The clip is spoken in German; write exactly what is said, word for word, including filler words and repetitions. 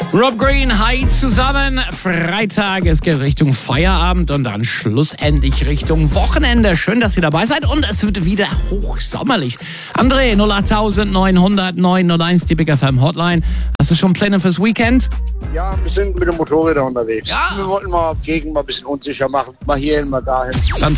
Rob Green, hi zusammen. Freitag, es geht Richtung Feierabend und dann schlussendlich Richtung Wochenende. Schön, dass ihr dabei seid und es wird wieder hochsommerlich. André, null acht neun null null neun null eins, die Big F M Hotline. Hast du schon Pläne fürs Weekend? Ja, wir sind mit dem Motorräder unterwegs. Ja. Wir wollten mal Gegend mal ein bisschen unsicher machen. Mal hierhin, mal dahin. Dann